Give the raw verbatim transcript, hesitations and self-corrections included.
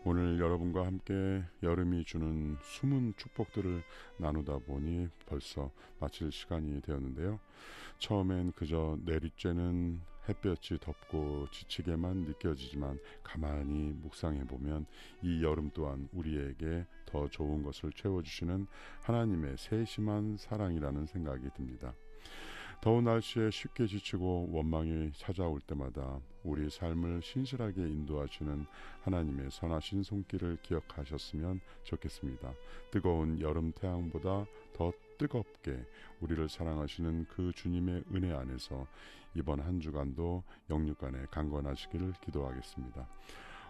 오늘 여러분과 함께 여름이 주는 숨은 축복들을 나누다 보니 벌써 마칠 시간이 되었는데요. 처음엔 그저 내리쬐는 햇볕이 덥고 지치게만 느껴지지만 가만히 묵상해보면 이 여름 또한 우리에게 더 좋은 것을 채워주시는 하나님의 세심한 사랑이라는 생각이 듭니다. 더운 날씨에 쉽게 지치고 원망이 찾아올 때마다 우리 삶을 신실하게 인도하시는 하나님의 선하신 손길을 기억하셨으면 좋겠습니다. 뜨거운 여름 태양보다 더 뜨겁게 우리를 사랑하시는 그 주님의 은혜 안에서 이번 한 주간도 영육간에 강건하시기를 기도하겠습니다.